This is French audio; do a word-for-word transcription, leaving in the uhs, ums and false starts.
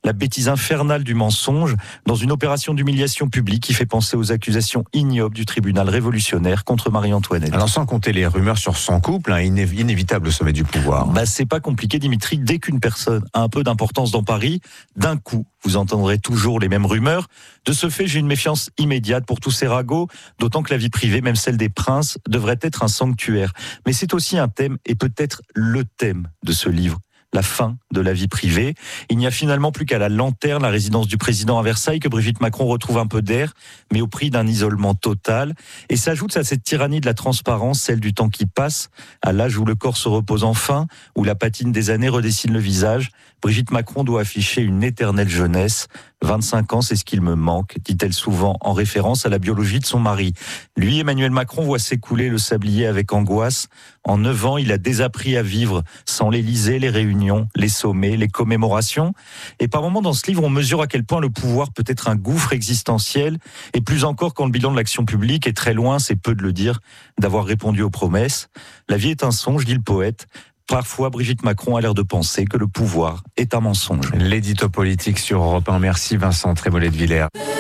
la bêtise infernale du mensonge dans une opération d'humiliation publique qui fait penser aux accusations ignobles du tribunal révolutionnaire contre Marie-Antoinette. Alors sans compter les rumeurs sur son couple, hein, iné- inévitable au sommet du pouvoir. Bah, c'est pas compliqué, Dimitri. Dès qu'une personne a un peu d'importance dans Paris, d'un coup, vous entendrez toujours les mêmes rumeurs. De ce fait, j'ai une méfiance immédiate pour tous ces ragots, d'autant que la vie privée, même celle des princes, devrait être un sanctuaire. Mais c'est aussi un thème, et peut-être le thème de ce livre. La fin de la vie privée. Il n'y a finalement plus qu'à la lanterne, la résidence du président à Versailles, que Brigitte Macron retrouve un peu d'air, mais au prix d'un isolement total. Et s'ajoute à cette tyrannie de la transparence, celle du temps qui passe, à l'âge où le corps se repose enfin, où la patine des années redessine le visage. Brigitte Macron doit afficher une éternelle jeunesse. vingt-cinq ans, c'est ce qu'il me manque, dit-elle souvent en référence à la biologie de son mari. Lui, Emmanuel Macron, voit s'écouler le sablier avec angoisse. En neuf ans, il a désappris à vivre sans l'Élysée, les réunions, les sommets, les commémorations. Et par moments, dans ce livre, on mesure à quel point le pouvoir peut être un gouffre existentiel. Et plus encore, quand le bilan de l'action publique est très loin, c'est peu de le dire, d'avoir répondu aux promesses. La vie est un songe, dit le poète. Parfois, Brigitte Macron a l'air de penser que le pouvoir est un mensonge. L'édito politique sur Europe un. Merci Vincent Trémollet de Villers.